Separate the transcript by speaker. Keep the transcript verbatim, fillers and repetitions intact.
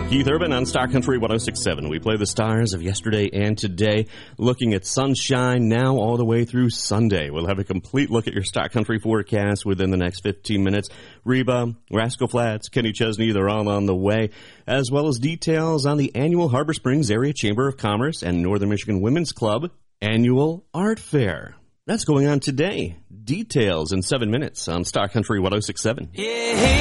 Speaker 1: Keith Urban on Star Country one oh six point seven. We play the stars of yesterday and today, looking at sunshine now all the way through Sunday. We'll have a complete look at your Star Country forecast within the next fifteen minutes. Reba, Rascal Flats, Kenny Chesney, they're all on the way, as well as details on the annual Harbor Springs Area Chamber of Commerce and Northern Michigan Women's Club annual art fair. That's going on today. Details in seven minutes on Star Country one oh six point seven. Yeah.